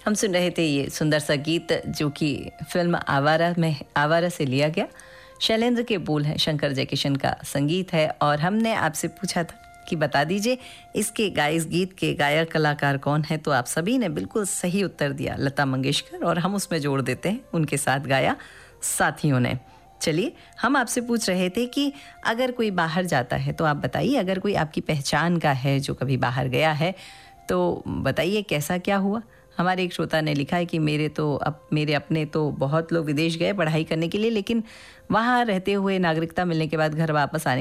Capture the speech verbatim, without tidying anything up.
हम सुन रहे थे ये सुंदर सा गीत जो कि फिल्म आवारा में आवारा से लिया गया। शैलेंद्र के बोल हैं, शंकर जयकिशन का संगीत है। और हमने आपसे पूछा था कि बता दीजिए इसके गाय इस गीत के गायक कलाकार कौन है, तो आप सभी ने बिल्कुल सही उत्तर दिया, लता मंगेशकर। और हम उसमें जोड़ देते हैं उनके साथ गाया साथियों ने। चलिए, हम आपसे पूछ रहे थे कि अगर कोई बाहर जाता है तो आप बताइए, अगर कोई आपकी पहचान का है जो कभी बाहर गया है तो बताइए कैसा क्या हुआ। हमारे एक श्रोता ने लिखा है कि मेरे तो अब मेरे अपने तो बहुत लोग विदेश गए पढ़ाई करने के लिए, लेकिन वहाँ रहते हुए नागरिकता मिलने के बाद घर वापस आने